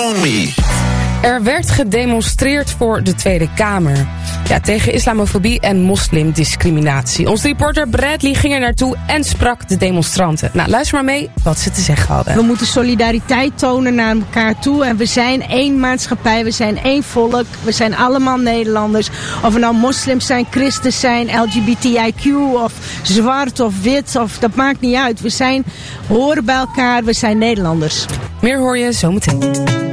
on me. Er werd gedemonstreerd voor de Tweede Kamer. Ja, tegen islamofobie en moslimdiscriminatie. Onze reporter Bradley ging er naartoe en sprak de demonstranten. Nou, luister maar mee wat ze te zeggen hadden. We moeten solidariteit tonen naar elkaar toe. En we zijn één maatschappij, we zijn één volk. We zijn allemaal Nederlanders. Of we nou moslims zijn, christen zijn, LGBTIQ of zwart of wit. Dat maakt niet uit. We horen bij elkaar, we zijn Nederlanders. Meer hoor je zometeen.